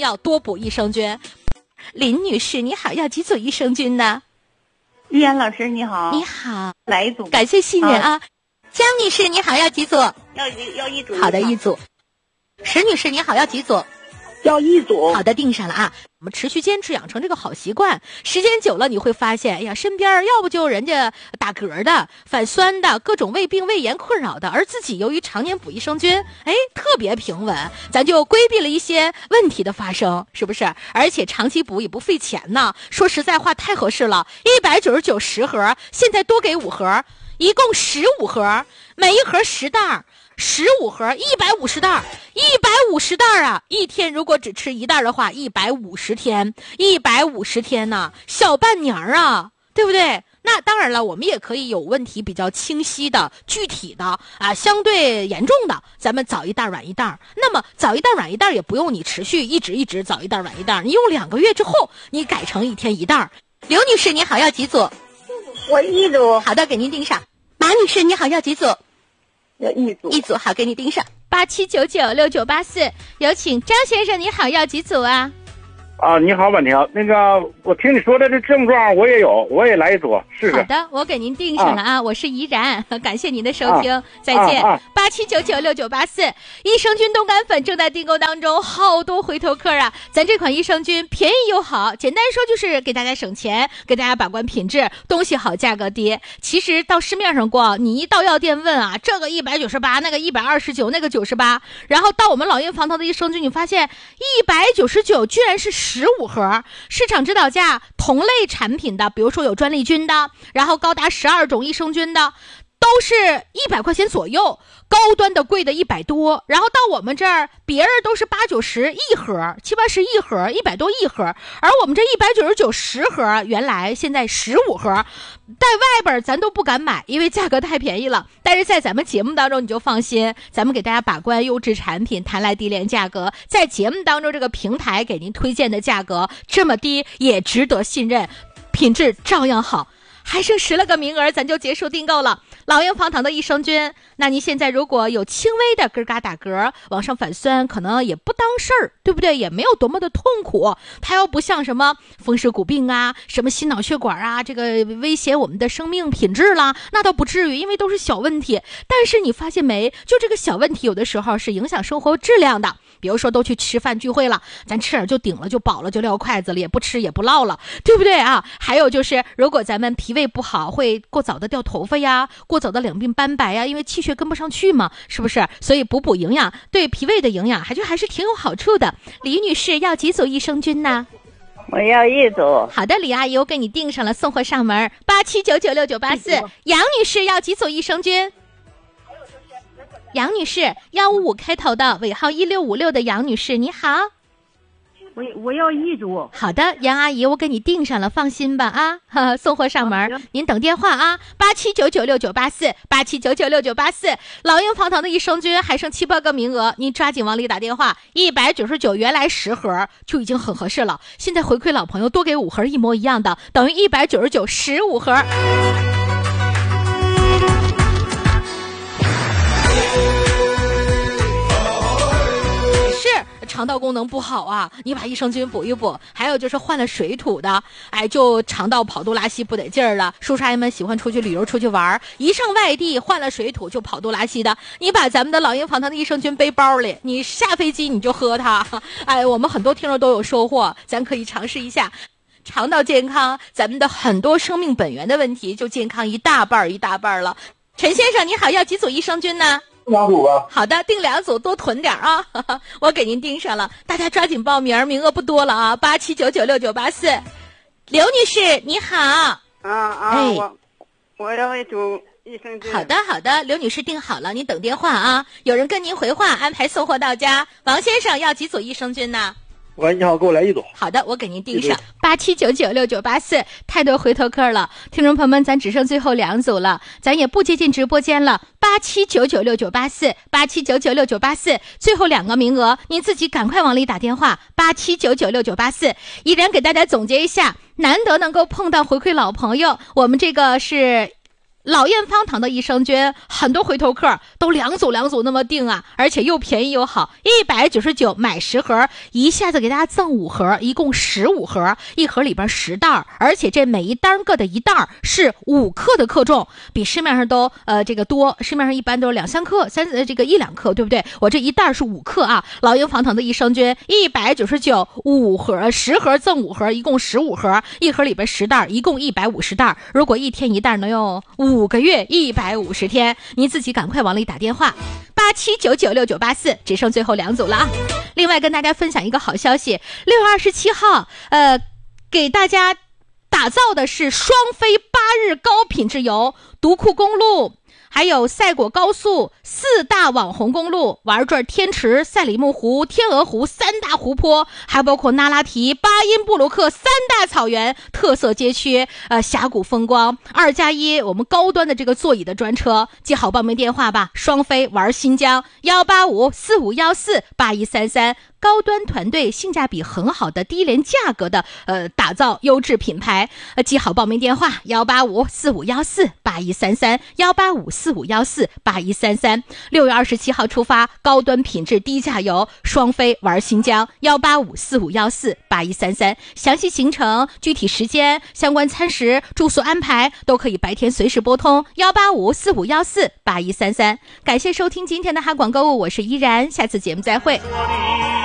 要多补益生菌。林女士你好，要几组益生菌呢？ 玉妍老师你好。 你好， 来一组， 感谢信任啊。江女士你好，要几组？ 要一组。 好的，一组。石女士你好，要几组？ 要一组。 好的，定上了啊。我们持续坚持养成这个好习惯，时间久了你会发现，哎呀，身边要不就人家打嗝的、反酸的、各种胃病、胃炎困扰的，而自己由于常年补益生菌，哎，特别平稳，咱就规避了一些问题的发生，是不是？而且长期补也不费钱呢。说实在话，太合适了，199 10盒，现在多给5盒，一共15盒，每一盒10袋。15盒150袋，150袋啊！一天如果只吃1袋的话，150天呢，小半年啊，对不对？那当然了，我们也可以有问题比较清晰的、具体的啊，相对严重的，咱们早1袋晚1袋。那么早1袋晚1袋也不用你持续一直早1袋晚1袋，你用2个月之后，你改成一天1袋。刘女士你好，要几组？ 我一组。 好的，给您定上。马女士你好，要几组？ 要一组。 一组，好，给你盯上。87996984，有请张先生，你好，要几组啊？ 啊，你好，婉婷，那个我听你说的这症状我也有，我也来一组试试。 好的，我给您定上了啊，我是怡然，感谢您的收听，再见。87996984，益生菌冻干粉正在订购当中，好多回头客啊！咱这款益生菌便宜又好，简单说就是给大家省钱，给大家把关品质，东西好价格低。其实到市面上逛，你一到药店问啊，这个198，那个129，那个98，然后到我们老鹰房头的益生菌，你发现199居然是15盒，市场指导价同类产品的，比如说有专利菌的，然后高达12种益生菌的，都是100块钱左右，高端的贵的100多，然后到我们这儿，别人都是8、90一盒，7、80一盒，100多一盒，而我们这199 10盒，原来现在15盒，在外边咱都不敢买，因为价格太便宜了。但是在咱们节目当中你就放心，咱们给大家把关优质产品，谈来低廉价格，在节目当中这个平台给您推荐的价格这么低，也值得信任，品质照样好。还剩10来个名额，咱就结束订购了。老鹰方糖的益生菌，那您现在如果有轻微的咯嘎打嗝、往上反酸，可能也不当事儿，对不对？也没有多么的痛苦，它又不像什么风湿骨病啊、什么心脑血管啊，这个威胁我们的生命品质啦，那倒不至于，因为都是小问题。但是你发现没，就这个小问题有的时候是影响生活质量的。比如说都去吃饭聚会了，咱吃点就顶了，就饱了，就撂筷子了，也不吃也不唠了，对不对啊？还有就是如果咱们脾胃不好，会过早的掉头发呀，过早的两鬓斑白呀，因为气血跟不上去嘛，是不是？所以补营养，对脾胃的营养还是挺有好处的。李女士要几组益生菌呢？ 我要一组。 好的，李阿姨，我给你订上了，送货上门。87996984。杨女士要几组益生菌？杨女士，155开头的，尾号1656的杨女士，你好。 我要一组。 好的，杨阿姨，我给你订上了，放心吧啊，送货上门，您等电话啊，87996984 87996984。老鹰方糖的益生菌还剩7、8个名额，您抓紧往里打电话。199原来10盒就已经很合适了，现在回馈老朋友多给5盒一模一样的，等于199 15盒。肠道功能不好啊，你把益生菌补一补。还有就是换了水土的，哎，就肠道跑肚拉稀不得劲儿了。叔叔阿姨们喜欢出去旅游出去玩，一上外地换了水土就跑肚拉稀的，你把咱们的老鹰方糖的益生菌背包里，你下飞机你就喝它。哎，我们很多听众都有收获，咱可以尝试一下。肠道健康，咱们的很多生命本源的问题就健康一大半了。陈先生你好，要几组益生菌呢 ？2组吧。 好的，订2组，多囤点啊！我给您订上了，大家抓紧报名，名额不多了啊！87996984。刘女士你好。 哎，我要一组益生菌。 好的，刘女士订好了，您等电话啊，有人跟您回话，安排送货到家。王先生要几组益生菌呢？ 喂，你好，给我来一组。 好的，我给您订上。87996984。太多回头客了，听众朋友们，咱只剩最后2组了，咱也不接近直播间了。87996984 87996984，最后2个名额，您自己赶快往里打电话。87996984。依然给大家总结一下，难得能够碰到回馈老朋友，我们这个是老燕方糖的益生菌，很多回头客都两组那么订啊，而且又便宜又好，199买10盒，一下子给大家赠5盒，一共15盒，一盒里边10袋，而且这每一单个的一袋是5克的克重，比市面上都这个多，市面上一般都是2-3克这个1-2克，对不对？我这一袋是5克啊。老鹰方糖的益生菌199 5盒，10盒赠5盒，一共15盒，一盒里边10袋，一共150袋。如果一天一袋能用5个月150天，您自己赶快往里打电话，87996984，只剩最后2组了啊！另外跟大家分享一个好消息，6月27号，给大家打造的是双飞8日高品质游，独库公路。还有赛果高速4大网红公路，玩转天池、赛里木湖、天鹅湖3大湖泊，还包括那拉提、巴音布鲁克3大草原特色街区，峡谷风光，2+1我们高端的这个座椅的专车，记好报名电话吧，双飞玩新疆18545148133，高端团队，性价比很好的低廉价格的打造优质品牌，记好报名电话18545148133 18545148133。6月27号出发，高端品质低价游，双飞玩新疆18545148133。详细行程、具体时间、相关餐食、住宿安排都可以白天随时拨通18545148133。感谢收听今天的哈广购物，我是依然，下次节目再会。